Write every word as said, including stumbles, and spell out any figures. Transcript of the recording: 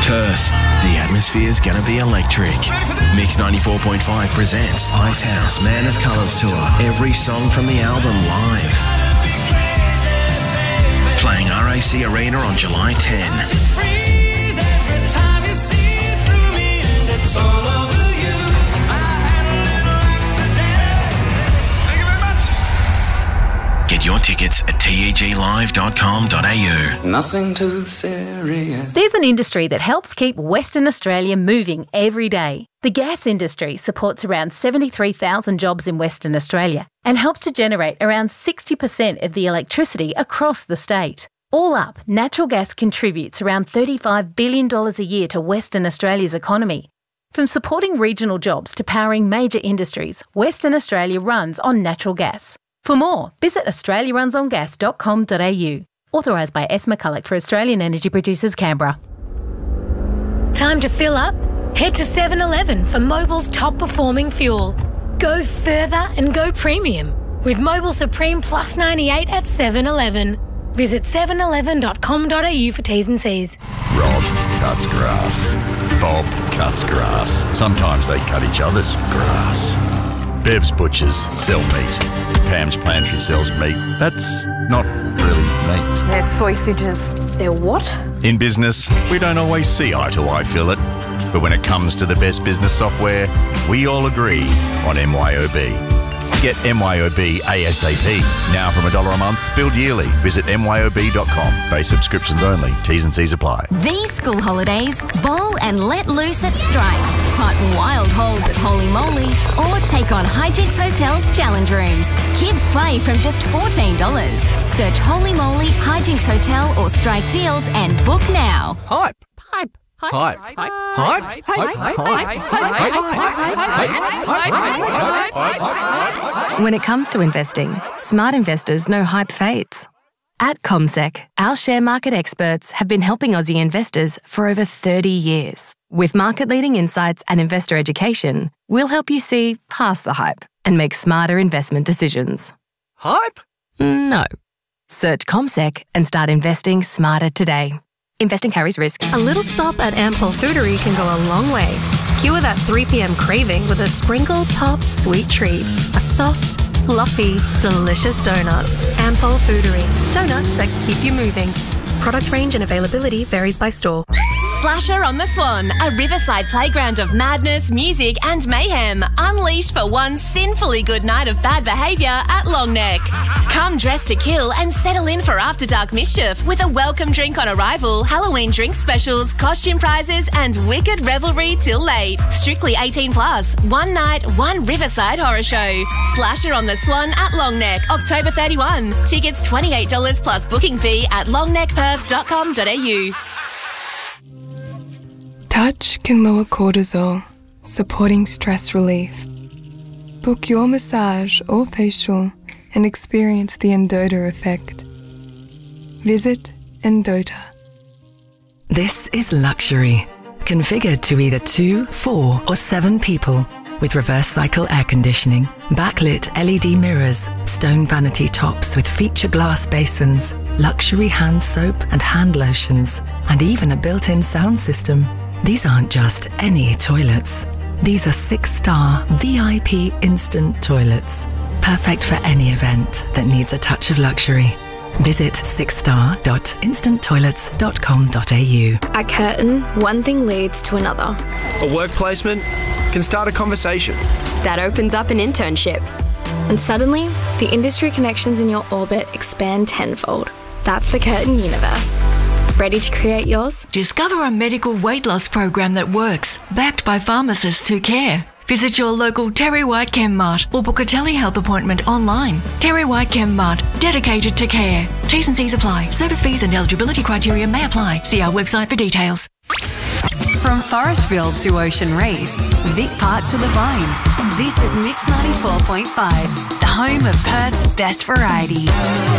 Perth, the atmosphere's gonna be electric. Mix ninety-four point five presents Icehouse Man of Colours Tour. Every song from the album live. Playing R A C Arena on July tenth. Get your tickets at teg live dot com dot a u. Nothing too serious. There's an industry that helps keep Western Australia moving every day. The gas industry supports around seventy-three thousand jobs in Western Australia and helps to generate around sixty percent of the electricity across the state. All up, natural gas contributes around thirty-five billion dollars a year to Western Australia's economy. From supporting regional jobs to powering major industries, Western Australia runs on natural gas. For more, visit australia runs on gas dot com dot a u. Authorised by S. McCulloch for Australian Energy Producers, Canberra. Time to fill up? Head to seven eleven for Mobil's top performing fuel. Go further and go premium with Mobil Supreme Plus ninety-eight at seven eleven. Visit seven eleven dot com dot a u for T's and C's. Rob cuts grass. Bob cuts grass. Sometimes they cut each other's grass. Bev's Butchers sell meat. Pam's Plantry sells meat. That's not really meat. They're sausages. They're what? In business, we don't always see eye to eye, Philip. But when it comes to the best business software, we all agree on M Y O B. Get M Y O B ASAP. Now from a dollar a month, billed yearly. Visit M Y O B dot com. Base subscriptions only. T's and C's apply. These school holidays, bowl and let loose at Strike. Pipe wild holes at Holy Moly or take on Hijinks Hotel's challenge rooms. Kids play from just fourteen dollars. Search Holy Moly, Hijinks Hotel or Strike deals and book now. Hype. Hype. Hype. Hype. Hype. Hype. When it comes to investing, smart investors know hype fades. At CommSec, our share market experts have been helping Aussie investors for over thirty years. With market-leading insights and investor education, we'll help you see past the hype and make smarter investment decisions. Hype? No. Search CommSec and start investing smarter today. Investing carries risk. A little stop at Ampol Foodery can go a long way. Cure that three p m craving with a sprinkle top sweet treat. A soft, fluffy, delicious donut. Ampol Foodery. Donuts that keep you moving. Product range and availability varies by store. Slasher on the Swan, a riverside playground of madness, music and mayhem. Unleash for one sinfully good night of bad behaviour at Longneck. Come dressed to kill and settle in for after dark mischief with a welcome drink on arrival, Halloween drink specials, costume prizes and wicked revelry till late. Strictly eighteen plus. One night, one riverside horror show. Slasher on the Swan at Longneck, October thirty-first. Tickets twenty-eight dollars plus booking fee at long neck perth dot com dot a u. Touch can lower cortisol, supporting stress relief. Book your massage or facial and experience the Endota effect. Visit Endota. This is luxury, configured to either two, four or seven people with reverse cycle air conditioning, backlit L E D mirrors, stone vanity tops with feature glass basins, luxury hand soap and hand lotions, and even a built-in sound system. These aren't just any toilets. These are six-star V I P instant toilets, perfect for any event that needs a touch of luxury. Visit six star dot instant toilets dot com dot a u. At Curtin, one thing leads to another. A work placement can start a conversation. That opens up an internship. And suddenly, the industry connections in your orbit expand tenfold. That's the Curtin universe. Ready to create yours? Discover a medical weight loss program that works, backed by pharmacists who care. Visit your local Terry White Chem Mart or book a telehealth appointment online. Terry White Chem Mart, dedicated to care. T's and C's apply. Service fees and eligibility criteria may apply. See our website for details. From Forestville to Ocean Reef, Vic Park to the Vines, this is Mix ninety-four point five, the home of Perth's best variety.